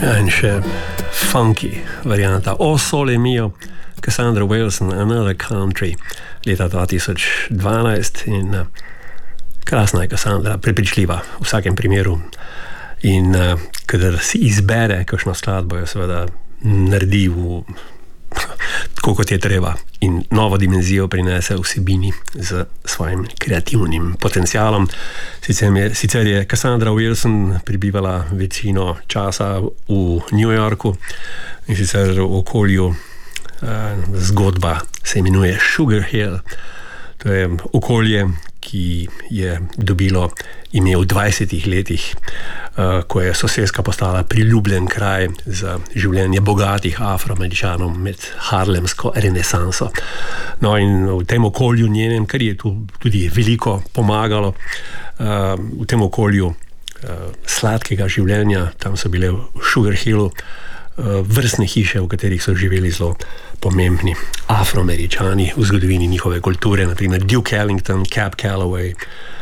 In še funky varianta O Sole Mio, Cassandra Wilson, Another Country, leta 2012 in krasna je Cassandra, prepričljiva v vsakem primeru in kadar si izbere kakšno skladbo, jo seveda naredi tako, kot je treba in novo dimenzijo prinese vsebini z svojim kreativnim potencialom. Sicer je Cassandra Wilson prebivala večino časa v New Yorku in sicer v okolju, zgodba se imenuje Sugar Hill. To je okolje, ki je dobilo ime v 20 letih, ko je soseska postala priljubljen kraj za življenje bogatih Afroameričanov med harlemsko renesanso. No in v tem okolju njenem, kar je tu tudi veliko pomagalo, v tem okolju sladkega življenja, tam so bile v Sugar Hillu vrstne hiše, v katerih so živeli zelo pomembni Afroameričani v zgodovini njihove kulture, naprimer Duke Ellington, Cab Calloway,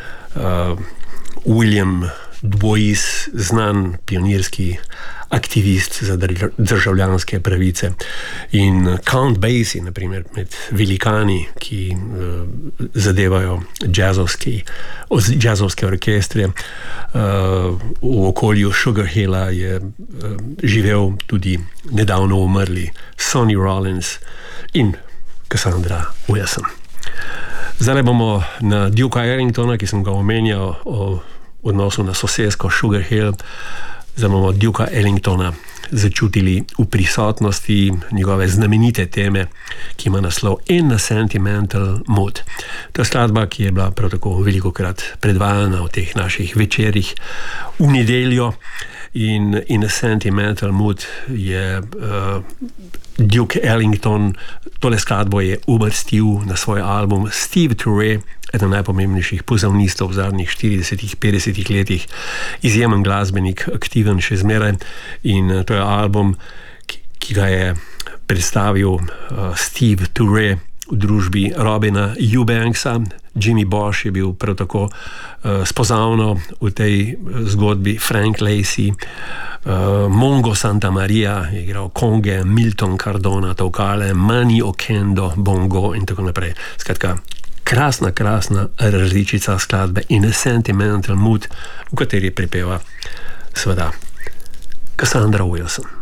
William Du Bois, znan pionirski aktivist za državljanske pravice, in Count Basie, naprimer, med velikani, ki zadevajo jazzovske orkestre. V okolju Sugar Hilla je živel tudi nedavno umrli Sonny Rollins in Cassandra Wilson. Zdaj bomo na Dukea Ellingtona, ki sem ga omenjal o odnosu na sosesko Sugar Hill, zdaj bomo Dukea Ellingtona začutili v prisotnosti njegove znamenite teme, ki ima naslov In a Sentimental Mood. To je skladba, ki je bila prav tako velikokrat predvajana v teh naših večerih v nedeljo, in In a Sentimental Mood je Duke Ellington, tole skladbo je uvrstil na svoj album Steve Turre, eden najpomembnejših pozavnistov v zadnjih 40-50 letih, izjemen glasbenik, aktiven še zmeraj, in to je album, ki ga je predstavil Steve Turre v družbi Robina Eubanksa. Jimmy Bosch je bil prav tako spozavno v tej zgodbi, Frank Lacey, Mongo Santa Maria je igral konge, Milton Cardona tolkale, Manny Okendo bongo in tako naprej. Skratka, krasna različica skladbe In a Sentimental Mood, v kateri pripeva seveda Cassandra Wilson.